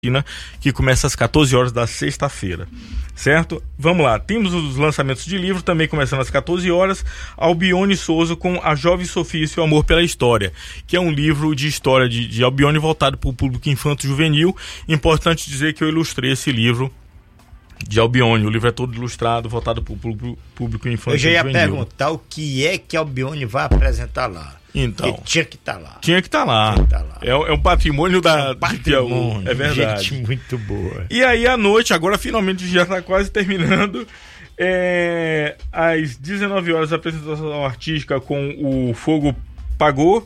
que começa às 14 horas da sexta-feira, certo? Vamos lá, temos os lançamentos de livro também começando às 14 horas, Albione Souza com A Jovem Sofia e Seu Amor pela História, que é um livro de história de Albione voltado para o público infanto-juvenil. Importante dizer que eu ilustrei esse livro de Albione, o livro é todo ilustrado, voltado para o público infantil. Eu já ia perguntar o que é que Albione vai apresentar lá. Então, porque tinha que estar lá. Tinha que estar lá. É um patrimônio de Piauí. É verdade. Gente muito boa. E aí à noite, agora finalmente já está quase terminando, às 19 horas a apresentação artística com o Fogo Pagou,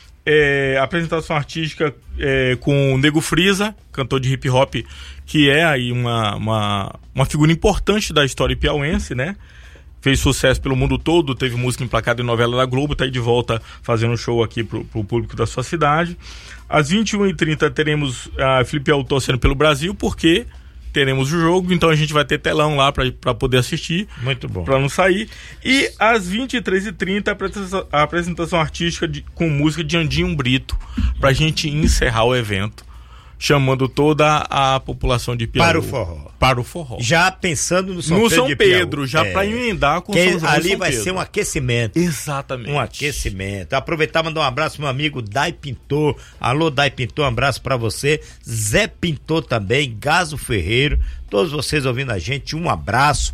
apresentação artística com o Nego Frieza, cantor de hip hop, que é aí uma figura importante da história piauense, né? Fez sucesso pelo mundo todo, teve música emplacada em novela da Globo, tá aí de volta fazendo um show aqui pro público da sua cidade. Às 21h30 teremos a Felipe Piau torcendo pelo Brasil, porque teremos o jogo, então a gente vai ter telão lá para poder assistir. Muito bom. Para não sair. E às 23h30 a apresentação artística com música de Andinho Brito, pra gente encerrar o evento, chamando toda a população de Piauí para o forró. Já pensando no São Pedro, já para emendar com São João. Ali vai ser um aquecimento. Exatamente. Um aquecimento. Aproveitar e mandar um abraço pro meu amigo Dai Pintor. Alô, Dai Pintor, um abraço para você. Zé Pintor também, Gaso Ferreiro, todos vocês ouvindo a gente, um abraço.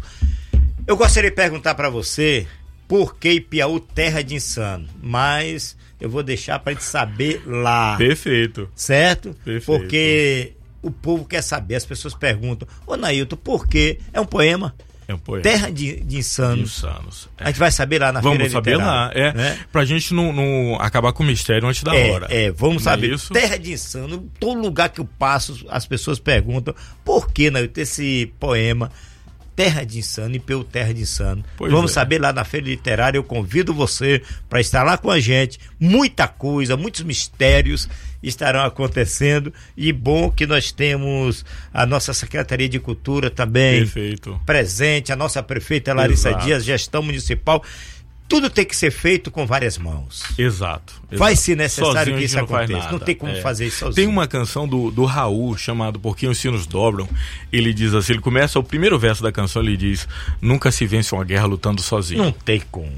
Eu gostaria de perguntar para você por que Piauí terra de insano, mas eu vou deixar pra gente saber lá. Perfeito. Certo? Perfeito. Porque o povo quer saber, as pessoas perguntam, ô Nailton, por quê? É um poema. É um poema. Terra de insanos. Insanos. A gente vai saber lá na Feira Literária. Vamos saber lá, né? Pra gente não acabar com o mistério antes da hora. Vamos saber. Isso? Terra de insano, todo lugar que eu passo, as pessoas perguntam, por que, Nailton, esse poema Terra de Insano, IPU Terra de Insano. Vamos saber lá na Feira Literária. Eu convido você para estar lá com a gente. Muita coisa, muitos mistérios estarão acontecendo, e bom que nós temos a nossa Secretaria de Cultura também presente, a nossa prefeita Larissa Dias, gestão municipal. Tudo tem que ser feito com várias mãos. Exato. Vai ser necessário sozinho que isso aconteça. Não tem como fazer isso sozinho. Tem uma canção do Raul, chamado Por Quem os Sinos Dobram. Ele diz assim, ele começa o primeiro verso da canção, ele diz: nunca se vence uma guerra lutando sozinho. Não tem como.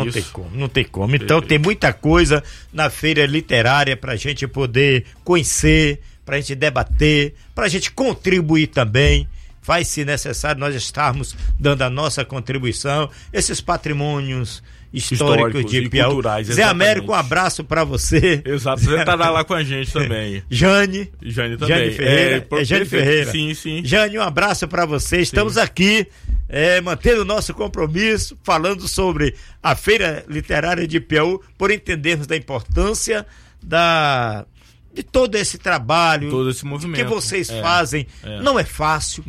Não tem como. Então tem muita coisa na Feira Literária pra gente poder conhecer, pra gente debater, pra gente contribuir também. Vai ser necessário nós estarmos dando a nossa contribuição, esses patrimônios históricos de Piauí. Culturais, Zé Américo, um abraço pra você. Exato, você estará lá com a gente também. Jane também. Jane Ferreira. Jane Ferreira. Sim. Jane, um abraço pra você. Estamos aqui mantendo o nosso compromisso, falando sobre a Feira Literária de Piauí, por entendermos da importância de todo esse trabalho, todo esse movimento que vocês fazem. Não é fácil,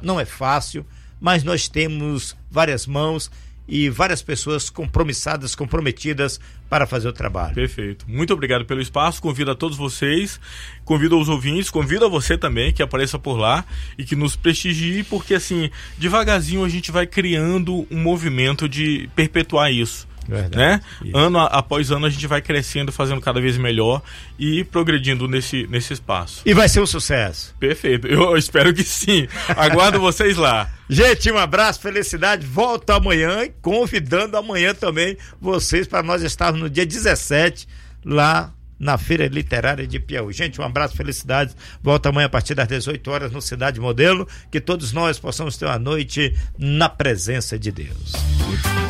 mas nós temos várias mãos e várias pessoas comprometidas para fazer o trabalho. Perfeito. Muito obrigado pelo espaço, convido a todos vocês, convido aos ouvintes, convido a você também que apareça por lá e que nos prestigie, porque assim, devagarzinho a gente vai criando um movimento de perpetuar isso. Verdade, né? Isso. Ano após ano a gente vai crescendo, fazendo cada vez melhor e progredindo nesse espaço. E vai ser um sucesso. Perfeito, eu espero que sim. Aguardo vocês lá. Gente, um abraço, felicidade. Volto amanhã, convidando amanhã também vocês para nós estarmos no dia 17 lá na Feira Literária de Piauí. Gente, um abraço, felicidades. Volto amanhã a partir das 18 horas no Cidade Modelo. Que todos nós possamos ter uma noite na presença de Deus.